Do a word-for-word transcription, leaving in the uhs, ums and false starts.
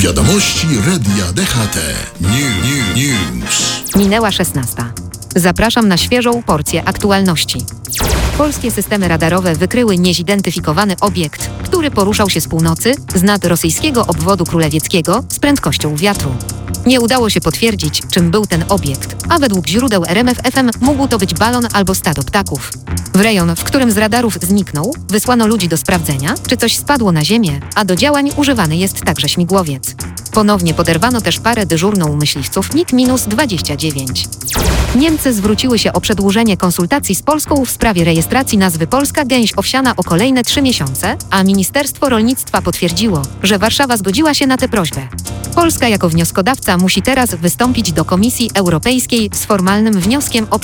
Wiadomości Radia D H T. New, new, news. Minęła szesnasta. Zapraszam na świeżą porcję aktualności. Polskie systemy radarowe wykryły niezidentyfikowany obiekt, który poruszał się z północy z nad rosyjskiego obwodu królewieckiego z prędkością wiatru. Nie udało się potwierdzić, czym był ten obiekt, a według źródeł R M F F M mógł to być balon albo stado ptaków. W rejon, w którym z radarów zniknął, wysłano ludzi do sprawdzenia, czy coś spadło na ziemię, a do działań używany jest także śmigłowiec. Ponownie poderwano też parę dyżurną myśliwców MiG dwadzieścia dziewięć. Niemcy zwróciły się o przedłużenie konsultacji z Polską w sprawie rejestracji nazwy Polska Gęś Owsiana o kolejne trzy miesiące, a Ministerstwo Rolnictwa potwierdziło, że Warszawa zgodziła się na tę prośbę. Polska jako wnioskodawca musi teraz wystąpić do Komisji Europejskiej z formalnym wnioskiem o